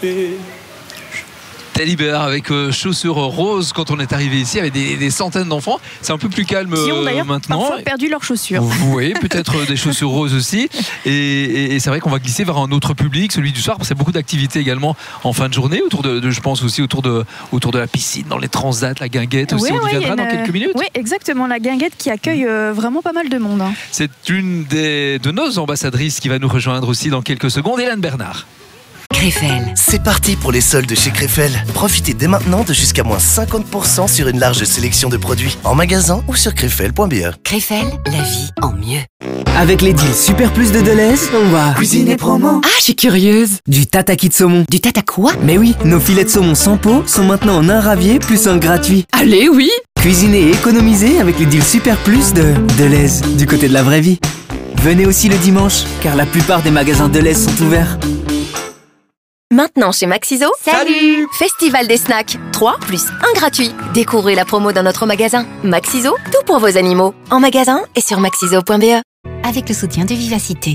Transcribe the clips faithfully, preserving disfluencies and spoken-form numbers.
canapé. Teddy Bear avec euh, chaussures roses quand on est arrivé ici avec des, des centaines d'enfants. C'est un peu plus calme qui ont d'ailleurs euh, maintenant. parfois perdu leurs chaussures. Oui, peut-être des chaussures roses aussi. Et, et, et c'est vrai qu'on va glisser vers un autre public, celui du soir, parce qu'il y a beaucoup d'activités également en fin de journée, autour de, de je pense aussi autour de, autour de la piscine, dans les transats, la guinguette aussi. Oui, on y oui, viendra une, dans quelques minutes. Oui, exactement, la guinguette qui accueille euh, vraiment pas mal de monde. Hein. C'est une des, de nos ambassadrices qui va nous rejoindre aussi dans quelques secondes, Hélène Bernard. Crefel. C'est parti pour les soldes chez Crefel. Profitez dès maintenant de jusqu'à moins cinquante pour cent sur une large sélection de produits en magasin ou sur crefel point b e. Crefel, la vie en mieux. Avec les deals Super Plus de Deleuze, on va cuisiner promo. Ah, je suis curieuse. Du tataki de saumon. Du tata quoi? Mais oui, nos filets de saumon sans peau sont maintenant en un ravier plus un gratuit. Allez, oui. Cuisiner et économiser avec les deals Super Plus de Deleuze, du côté de la vraie vie. Venez aussi le dimanche, car la plupart des magasins Deleuze sont ouverts. Maintenant chez Maxiso, salut! Festival des snacks, trois plus un gratuit. Découvrez la promo dans notre magasin. Maxiso, tout pour vos animaux. En magasin et sur maxiso point b e. Avec le soutien de Vivacité.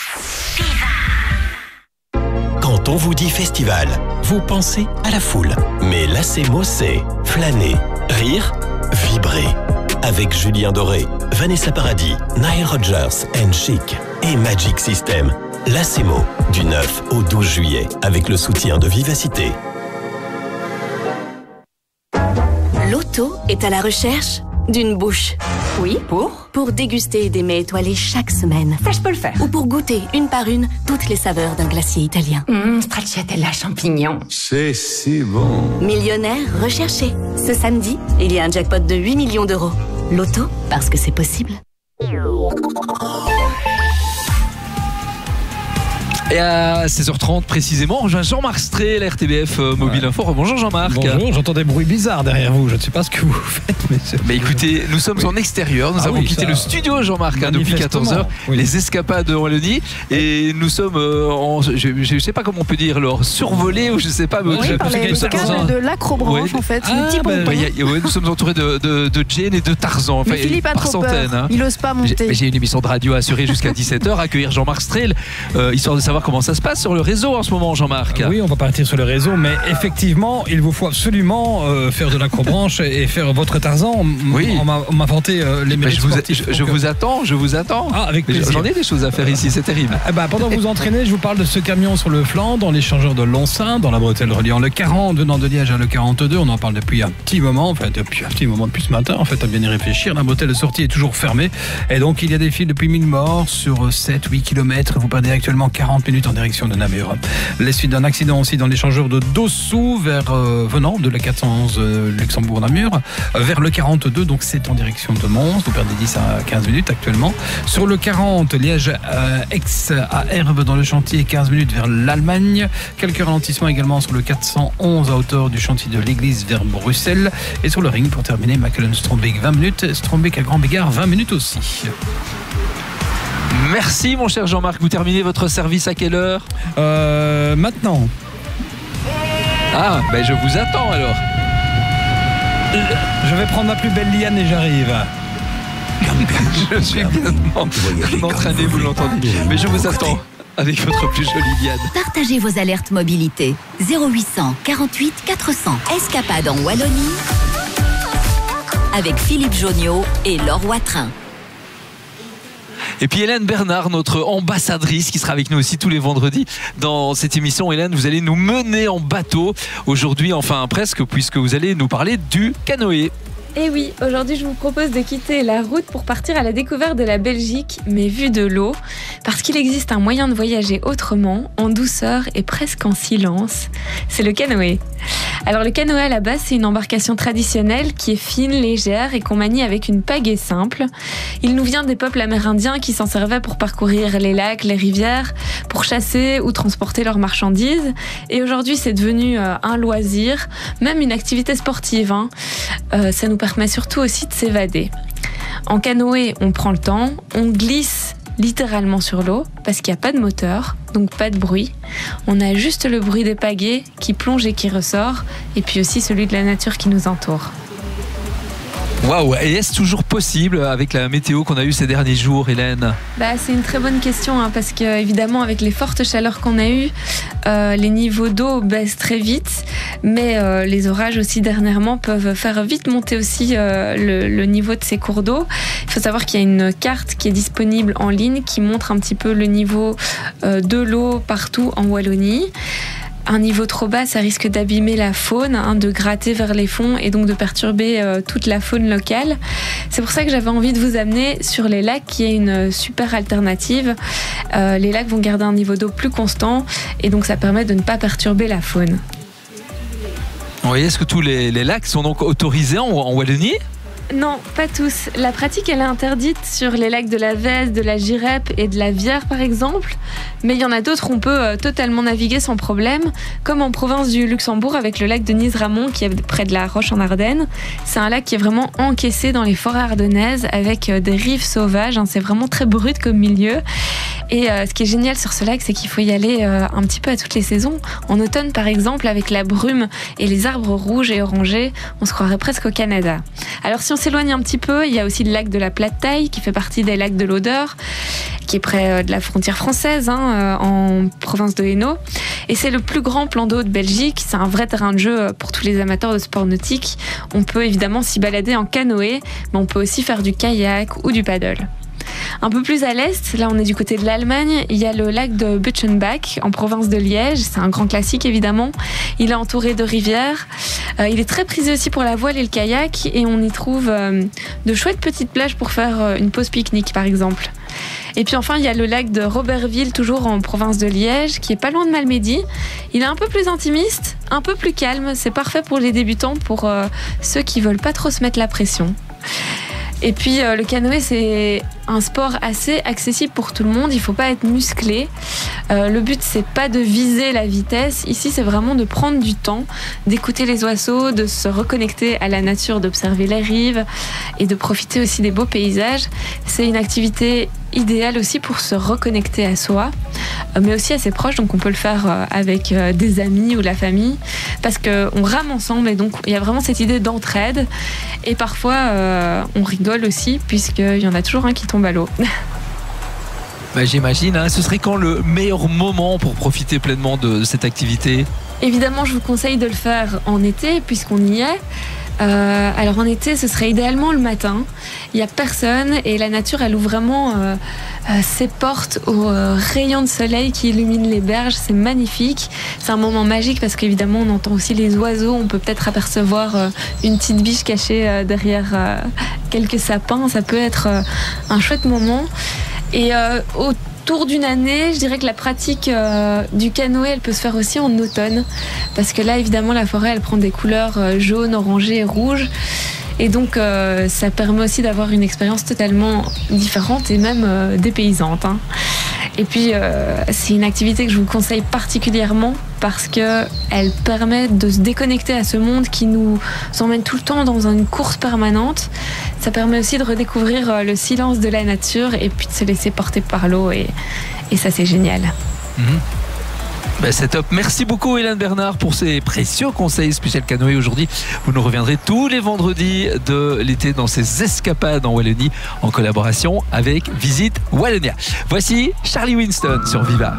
Quand on vous dit festival, vous pensez à la foule. Mais l'Acemo, c'est flâner, rire, vibrer. Avec Julien Doré, Vanessa Paradis, Nile Rodgers and Chic et Magic System. L'Acemo, du neuf au douze juillet, avec le soutien de Vivacité. L'auto est à la recherche d'une bouche. Oui, pour Pour déguster des mets étoilés chaque semaine. Ça, je peux le faire. Ou pour goûter, une par une, toutes les saveurs d'un glacier italien. Hum, stracciatella champignon. C'est si bon. Millionnaire recherché. Ce samedi, il y a un jackpot de huit millions d'euros. L'auto, parce que c'est possible. Et à seize heures trente précisément, on rejoint Jean-Marc Strel, R T B F euh, Mobile ouais. Info. Bonjour Jean-Marc. Bonjour, j'entends des bruits bizarres derrière vous. Je ne sais pas ce que vous faites. Mais, mais écoutez, nous sommes oui. en extérieur. Nous ah avons oui, quitté ça... le studio, Jean-Marc, hein, depuis quatorze heures. Oui. Les escapades de Wallonie. Et nous sommes euh, en. Je ne sais pas comment on peut dire, alors, survolés ou je ne sais pas. Oui, je, par les cannes de l'acrobranche, ouais. en fait. Ah, les petits ben, ouais, y a, ouais, nous sommes entourés de, de, de Jane et de Tarzan. Enfin, mais Philippe a par trop centaines. Peur. Hein. Il n'ose pas monter. J'ai, j'ai une émission de radio à assurer jusqu'à dix-sept heures, accueillir Jean-Marc Strel, euh, histoire de savoir comment ça se passe sur le réseau en ce moment, Jean-Marc. Oui, on va partir sur le réseau, mais effectivement, il vous faut absolument euh, faire de l'acrobranche et faire votre Tarzan. Oui. On m'a, on m'a vanté euh, les mérites je vous, sportifs. je, je vous attends, je vous attends. Ah, avec plaisir. J'en ai des choses à faire ici, c'est terrible. Eh ben, pendant que vous entraînez, je vous parle de ce camion sur le flanc, dans l'échangeur de Lonsin, dans la bretelle reliant le quarante, venant de Liège à le quarante-deux. On en parle depuis un petit moment, enfin depuis un petit moment, depuis ce matin, en fait, à bien y réfléchir. La bretelle de sortie est toujours fermée. Et donc, il y a des fils depuis mille morts sur sept à huit kilomètres. Vous perdez actuellement quarante minutes en direction de Namur. Les suites d'un accident aussi dans l'échangeur de Dossou, vers, euh, venant de la quatre cent onze euh, Luxembourg-Namur, euh, vers le quarante-deux, donc c'est en direction de Mons. Vous perdez dix à quinze minutes actuellement. Sur le quarante, Liège-Aix euh, à Herve dans le chantier, quinze minutes vers l'Allemagne. Quelques ralentissements également sur le quatre cent onze à hauteur du chantier de l'église vers Bruxelles. Et sur le ring, pour terminer, Machelen-Strombeek vingt minutes, Strombeek à Grand-Bégard vingt minutes aussi. Merci mon cher Jean-Marc, vous terminez votre service à quelle heure? euh, Maintenant. Ah, ben je vous attends alors. Je vais prendre ma plus belle liane et j'arrive. Je suis bien entraîné, vous l'entendez. Mais je vous attends avec votre plus jolie liane. Partagez vos alertes mobilité. zéro huit cent quarante-huit quatre cents. Escapade en Wallonie avec Philippe Joniot et Laure Watrin. Et puis Hélène Bernard, notre ambassadrice, qui sera avec nous aussi tous les vendredis dans cette émission. Hélène, vous allez nous mener en bateau aujourd'hui, enfin presque, puisque vous allez nous parler du canoë. Et oui, aujourd'hui je vous propose de quitter la route pour partir à la découverte de la Belgique, mais vue de l'eau, parce qu'il existe un moyen de voyager autrement, en douceur et presque en silence. C'est le canoë. Alors le canoë à la base, c'est une embarcation traditionnelle qui est fine, légère et qu'on manie avec une pagaie simple. Il nous vient des peuples amérindiens qui s'en servaient pour parcourir les lacs, les rivières, pour chasser ou transporter leurs marchandises. Et aujourd'hui, c'est devenu euh, un loisir, même une activité sportive. Hein. Euh, ça nous permet surtout aussi de s'évader. En canoë, on prend le temps, on glisse littéralement sur l'eau parce qu'il n'y a pas de moteur, donc pas de bruit. On a juste le bruit des pagaies qui plonge et qui ressort, et puis aussi celui de la nature qui nous entoure. Waouh, et est-ce toujours possible avec la météo qu'on a eue ces derniers jours, Hélène ? Bah, c'est une très bonne question hein, parce que évidemment avec les fortes chaleurs qu'on a eues, euh, les niveaux d'eau baissent très vite, mais euh, les orages aussi dernièrement peuvent faire vite monter aussi euh, le, le niveau de ces cours d'eau. Il faut savoir qu'il y a une carte qui est disponible en ligne qui montre un petit peu le niveau euh, de l'eau partout en Wallonie. Un niveau trop bas, ça risque d'abîmer la faune, hein, de gratter vers les fonds et donc de perturber euh, toute la faune locale. C'est pour ça que j'avais envie de vous amener sur les lacs, qui est une super alternative. Euh, les lacs vont garder un niveau d'eau plus constant et donc ça permet de ne pas perturber la faune. Oui, est-ce que tous les, les lacs sont donc autorisés en, en Wallonie ? Non, pas tous. La pratique, elle est interdite sur les lacs de la Vèze, de la Girep et de la Vière, par exemple. Mais il y en a d'autres où on peut euh, totalement naviguer sans problème, comme en province du Luxembourg avec le lac de Nice-Ramon, qui est près de la Roche en Ardennes. C'est un lac qui est vraiment encaissé dans les forêts ardennaises avec euh, des rives sauvages. Hein. C'est vraiment très brut comme milieu. Et euh, ce qui est génial sur ce lac, c'est qu'il faut y aller euh, un petit peu à toutes les saisons. En automne, par exemple, avec la brume et les arbres rouges et orangés, on se croirait presque au Canada. Alors si on s'éloigne un petit peu, il y a aussi le lac de la Plate-Taille qui fait partie des lacs de l'Odeur, qui est près de la frontière française, hein, en province de Hainaut. Et c'est le plus grand plan d'eau de Belgique. C'est un vrai terrain de jeu pour tous les amateurs de sport nautique. On peut évidemment s'y balader en canoë, mais on peut aussi faire du kayak ou du paddle. Un peu plus à l'est, là on est du côté de l'Allemagne, il y a le lac de Butchenbach en province de Liège. C'est un grand classique évidemment. Il est entouré de rivières. Euh, il est très prisé aussi pour la voile et le kayak et on y trouve euh, de chouettes petites plages pour faire euh, une pause pique-nique par exemple. Et puis enfin, il y a le lac de Robertville, toujours en province de Liège, qui est pas loin de Malmedy. Il est un peu plus intimiste, un peu plus calme. C'est parfait pour les débutants, pour euh, ceux qui veulent pas trop se mettre la pression. Et puis euh, le canoë, c'est un sport assez accessible pour tout le monde. Il ne faut pas être musclé. Euh, le but, c'est pas de viser la vitesse. Ici, c'est vraiment de prendre du temps, d'écouter les oiseaux, de se reconnecter à la nature, d'observer les rives et de profiter aussi des beaux paysages. C'est une activité idéale aussi pour se reconnecter à soi, mais aussi à ses proches. Donc on peut le faire avec des amis ou la famille, parce qu'on rame ensemble et donc il y a vraiment cette idée d'entraide. Et parfois, euh, on rigole aussi, puisqu'il y en a toujours un qui tombe à l'eau. Bah, j'imagine, hein. Ce serait quand le meilleur moment pour profiter pleinement de cette activité ? Évidemment, je vous conseille de le faire en été, puisqu'on y est. Euh, alors en été, ce serait idéalement le matin. Il n'y a personne et la nature, elle ouvre vraiment euh, euh, ses portes aux euh, rayons de soleil qui illuminent les berges. C'est magnifique. C'est un moment magique parce qu'évidemment, on entend aussi les oiseaux. On peut peut-être apercevoir euh, une petite biche cachée euh, derrière euh, quelques sapins. Ça peut être euh, un chouette moment. Et euh, au Tour d'une année, je dirais que la pratique euh, du canoë, elle peut se faire aussi en automne, parce que là, évidemment, la forêt, elle prend des couleurs euh, jaunes, orangées et rouges, et donc euh, ça permet aussi d'avoir une expérience totalement différente et même euh, dépaysante. Hein. Et puis, euh, c'est une activité que je vous conseille particulièrement parce qu'elle permet de se déconnecter à ce monde qui nous emmène tout le temps dans une course permanente. Ça permet aussi de redécouvrir le silence de la nature et puis de se laisser porter par l'eau. Et, et ça, c'est génial. Mmh. Ben c'est top. Merci beaucoup Hélène Bernard pour ces précieux conseils spécial canoë aujourd'hui. Vous nous reviendrez tous les vendredis de l'été dans ces escapades en Wallonie en collaboration avec Visite Wallonia. Voici Charlie Winston sur Viva.